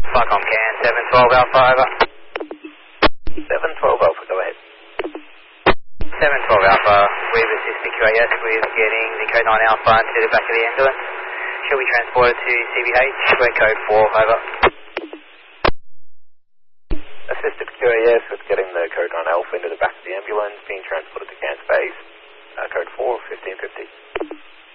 Flycom can, 712 Alpha, over. 712 Alpha, go ahead. 712 Alpha, we've assisted QAS with getting the code 9 Alpha to the back of the ambulance. Shall we transport it to CBH? We're code 4, over. Assisted QAS with getting the code 9 Alpha into the back of the ambulance, being transported to CAN space. Code 4, 1550.